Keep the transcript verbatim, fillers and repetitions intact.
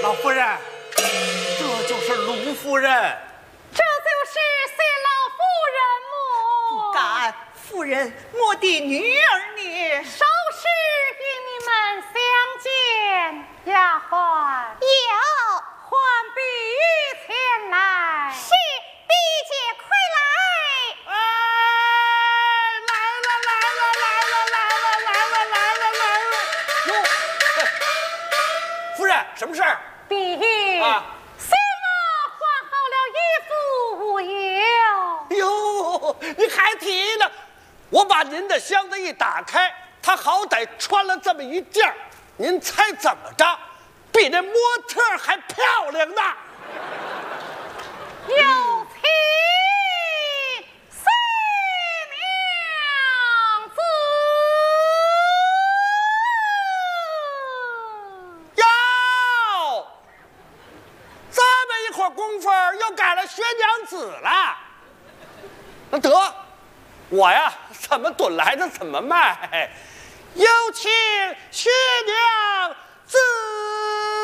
老夫人，这就是卢夫人。 这就是谢老夫人么？ 不敢，夫人，我的女儿呢？ 稍事与你们相见。丫鬟， 有， 唤碧玉前来。 是，碧姐快来。 哎，来了来了来了来了来了来了来了！哟，哎夫人，什么事儿？ 碧玉， 啊， 谢妈换好了衣服无忧。 哟，你还提呢？我把您的箱子一打开，他好歹穿了这么一件儿，您猜怎么着？比那模特还漂亮呢！ 有请谢娘子。 哟，这么一会儿功夫又改了薛娘子了。那得，我呀怎么蹲来的怎么卖？有请薛娘子。